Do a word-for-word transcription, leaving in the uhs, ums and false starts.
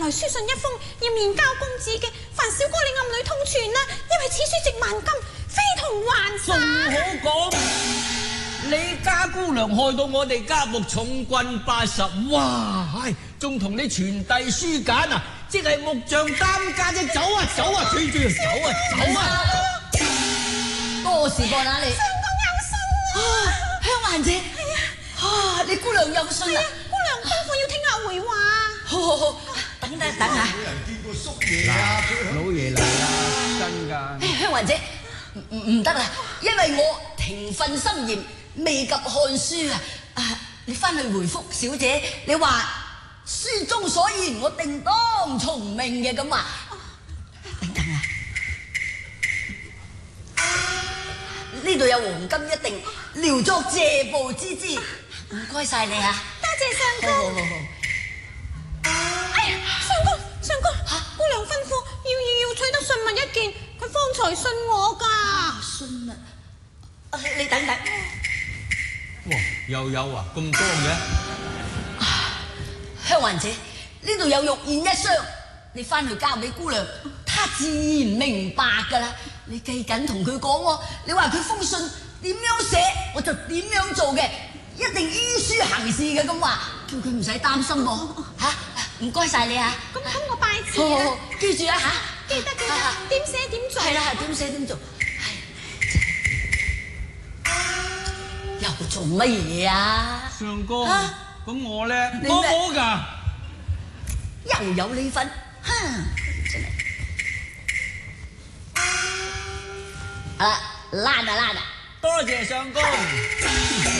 來書信一封，要面交公子嘅。煩小哥你暗裏通傳啦，因為此書值萬金，非同還仲好講，你家姑娘害到我哋家木重棍八十，哇！唉，仲同你傳遞書簡啊，即係木匠擔架啫，走啊走啊，記住走啊走啊！ 多事過啦你。 相公有信啊！ 香蘭姐， 係啊， 啊，你姑娘有信啊？ 姑娘吩咐要聽下回話。 好好好，等等等下。 冇人見過叔爺啊！ 老爺嚟啦，真㗎。 香蘭姐，唔唔唔得啦，因為我庭訓森嚴，未及看書啊！啊，你翻去回覆小姐，你話書中所言，我定當從命嘅咁話。等等啊！呢度有黃金一鈿，聊作謝報之資，唔該晒你啊！ 多謝相公。 好好好好。 哎呀，相公相公，姑娘吩咐要要要取得信物一件，佢方才信我噶。 信物，啊你你等等。 哇，又有啊，咁多嘅。 香蘭姐，呢度有玉燕一雙，你翻去交俾姑娘，她自然明白噶啦。你記緊同佢講喎，你話佢封信點樣寫，我就點樣做嘅，一定依書行事嘅咁話，叫佢唔使擔心喎。嚇，唔該晒你啊！ 咁咁我拜辭好好好啦。， 記住啊嚇， 記得記得，點寫點做。 係啦係點寫點做，係又做乜嘢啊？ 相公， 啊咁我咧， 你我咩冇㗎。 又有你份，哼，真係。好啦，拉啊拉啊！ 多謝相公。